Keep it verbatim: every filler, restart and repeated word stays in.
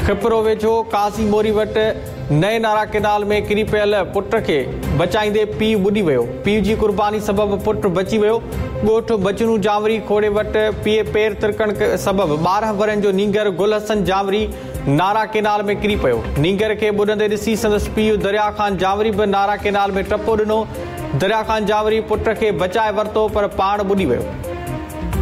खिपरो वेझो काज़ी मोरी वटि नए नारा केनाल में किरी पियल पुट खे बचाईंदे पीउ ॿुॾी वियो। पीउ जी कुर्बानी सबबि पुटु बची वियो। ॻोठ बचनू जावरी खोड़े वटि पीउ पेर तिरकण सबबि ॿारहं वरनि जो नींगर गुल हसन जावरी नारा केनाल में किरी पियो। नींगर खे ॿुॾंदे ॾिसी संदसि पीउ दरिया ख़ान जावरी बि नारा केनाल में टपो ॾिनो। दरिया ख़ान जावरी पुट खे बचाए वरितो पर पाण ॿुॾी वियो।